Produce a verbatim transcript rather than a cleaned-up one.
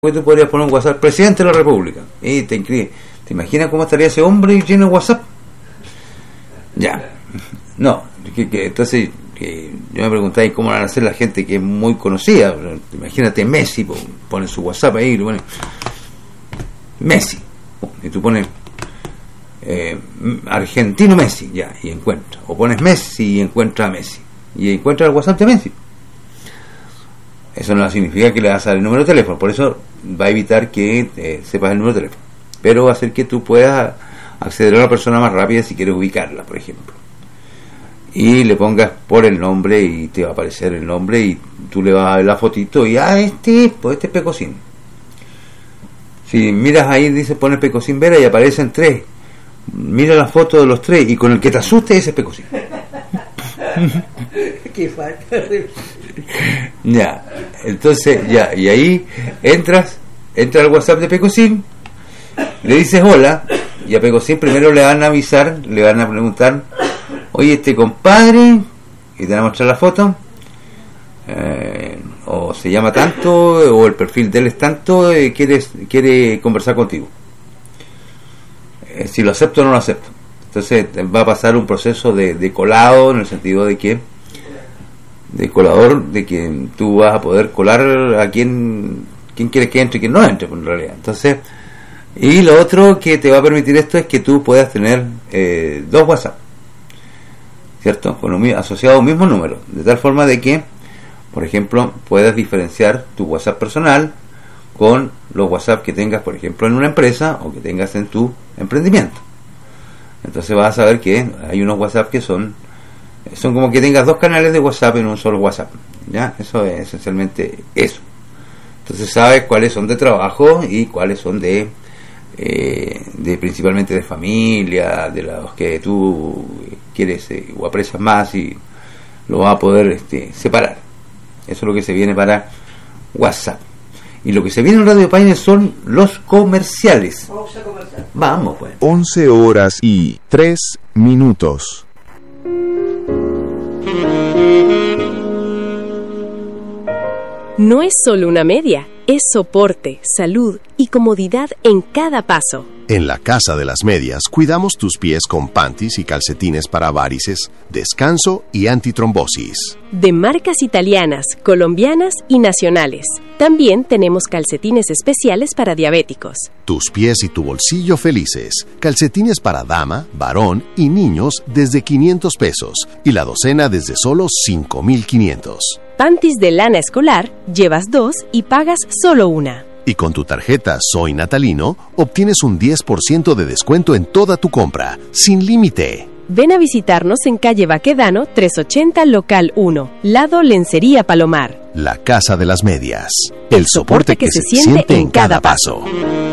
que tú podrías poner un WhatsApp, presidente de la República, y te inscribes. ¿Te imaginas cómo estaría ese hombre lleno de WhatsApp? Ya, no, que, que, entonces que yo me preguntaba, ¿y cómo van a hacer la gente que es muy conocida? Imagínate Messi, pone su WhatsApp ahí, lo pone Messi, y tú pones eh, argentino Messi, ya, y encuentra, o pones Messi y encuentra a Messi, y encuentra el WhatsApp de Messi. Eso no significa que le vas a dar el número de teléfono, por eso va a evitar que eh, sepas el número de teléfono, pero va a hacer que tú puedas acceder a una persona más rápida si quieres ubicarla, por ejemplo, y le pongas por el nombre y te va a aparecer el nombre y tú le vas a ver la fotito y ah, este, pues este es Pecosín. Si miras ahí, dice, pones Pecosín Vera y aparecen tres, mira la foto de los tres y con el que te asuste ese es Pecosín. Qué falta. Ya, entonces ya, y ahí entras, entra al WhatsApp de Pecosín, le dices hola, y a Pecosín primero le van a avisar, le van a preguntar, oye, este compadre, y te van a mostrar la foto, eh, o se llama tanto, o el perfil de él es tanto, eh, quiere, quiere conversar contigo. Eh, si lo acepto o no lo acepto. Entonces va a pasar un proceso de, de colado, en el sentido de que de colador, de que tú vas a poder colar a quien quien quieres que entre y quien no entre, pues, en realidad. Entonces, y lo otro que te va a permitir esto es que tú puedas tener eh, dos WhatsApp, ¿cierto? Con un, asociado a un mismo número, de tal forma de que, por ejemplo, puedas diferenciar tu WhatsApp personal con los WhatsApp que tengas, por ejemplo, en una empresa o que tengas en tu emprendimiento. Entonces vas a saber que hay unos WhatsApp que son son como que tengas dos canales de WhatsApp en un solo WhatsApp, ¿ya? Eso es esencialmente eso. Entonces sabes cuáles son de trabajo y cuáles son de eh, de principalmente de familia, de los que tú quieres eh, o aprecias más, y lo vas a poder este, separar. Eso es lo que se viene para WhatsApp. Y lo que se viene en Radio Pioneer son los comerciales. Comercial. Vamos, pues. once horas y tres minutos. No es solo una media, es soporte, salud y comodidad en cada paso. En la Casa de las Medias cuidamos tus pies con panties y calcetines para varices, descanso y antitrombosis. De marcas italianas, colombianas y nacionales. También tenemos calcetines especiales para diabéticos. Tus pies y tu bolsillo felices. Calcetines para dama, varón y niños desde quinientos pesos y la docena desde solo cinco mil quinientos. Panties de lana escolar, llevas dos y pagas solo una. Y con tu tarjeta Soy Natalino, obtienes un diez por ciento de descuento en toda tu compra, sin límite. Ven a visitarnos en calle Baquedano, trescientos ochenta, local uno, lado Lencería Palomar. La Casa de las Medias. El soporte que se siente en cada paso.